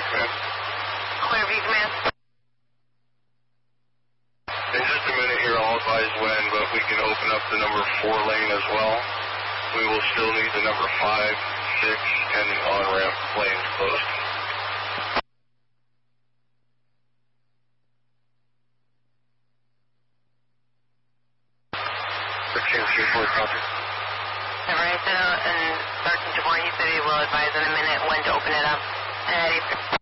Command. Clearview Command. In just a minute here, I'll advise when, but we can open up the number 4 lane as well. We will still need the number 5, 6, and on-ramp lanes closed. Copy. Alright, so, and Sergeant Jabor, he said he will advise in a minute when to open it up.